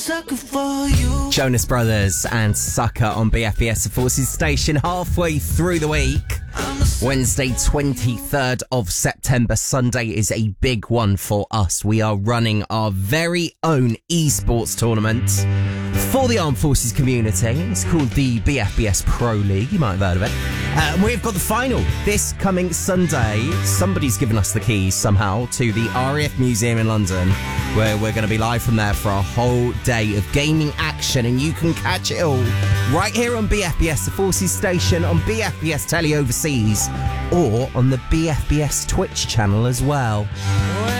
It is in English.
Sucker for you. Jonas Brothers and Sucker on BFBS, the Forces station, halfway through the week. Wednesday, 23rd of September. Sunday is a big one for us. We are running our very own esports tournament for the Armed Forces community. It's called the BFBS Pro League. You might have heard of it. We've got the final this coming Sunday. Somebody's given us the keys somehow to the RAF Museum in London, where we're going to be live from there for a whole day of gaming action, and you can catch it all right here on BFBS, the Forces station, on BFBS Telly Overseas, or on the BFBS Twitch channel as well.